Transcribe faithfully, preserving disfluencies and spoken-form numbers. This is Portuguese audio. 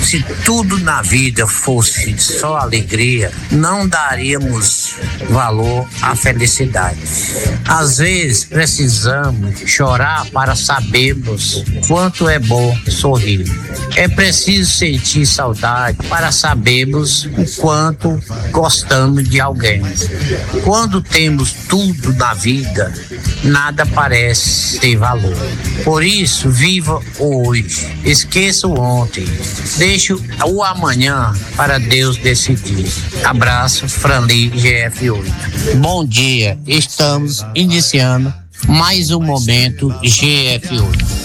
Se tudo na vida fosse só alegria, não daríamos valor à felicidade. Às vezes precisamos chorar para sabermos quanto é bom sorrir. É preciso sentir saudade para sabermos o quanto gostamos de alguém. Quando temos tudo na vida, nada parece ter valor. Por isso, viva hoje, esqueça o ontem, deixe o amanhã para Deus decidir. Abraço, Franli, G F oito. Bom dia, estamos iniciando mais um momento G F oito.